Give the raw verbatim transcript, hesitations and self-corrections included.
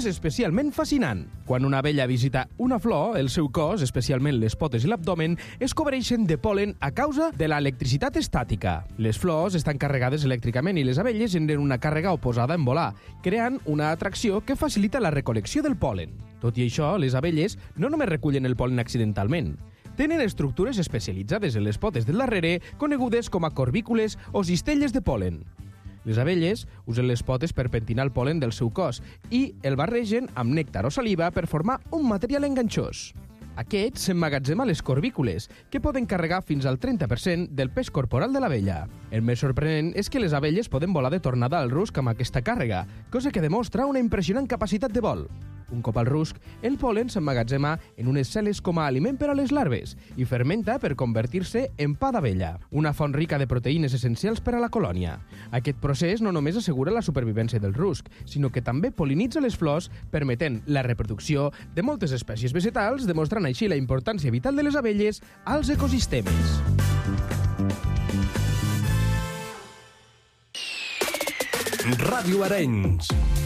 és especialment fascinant. Quan una abella visita una flor, el seu cos, especialment les potes i l'abdomen, es cobreixen de pol·len a causa de l'electricitat estàtica. Les flors estan carregades elèctricament i les abelles generen una càrrega oposada en volar, creant una atracció que facilita la recol·lecció del pol·len. Tot i això, les abelles no només recullen el pol·len accidentalment. Tenen estructures especialitzades en les potes del darrere, conegudes com a corbícules o cistelles de pol·len. Les abelles usen les potes per pentinar el pol·len del seu cos i el barregen amb nèctar o saliva per formar un material enganxós. Aquest s'emmagatzema a les corbícules, que poden carregar fins al trenta per cent del pes corporal de l'abella. El més sorprenent és que les abelles poden volar de tornada al rusc amb aquesta càrrega, cosa que demostra una impressionant capacitat de vol. Un cop al rusc, el pol·len s'emmagatzema en unes cel·les com a aliment per a les larves i fermenta per convertir-se en pa d'abella, una font rica de proteïnes essencials per a la colònia. Aquest procés no només assegura la supervivència del rusc, sinó que també pol·linitza les flors, permetent la reproducció de moltes espècies vegetals, demostrant així la importància vital de les abelles als ecosistemes. Ràdio Arenys.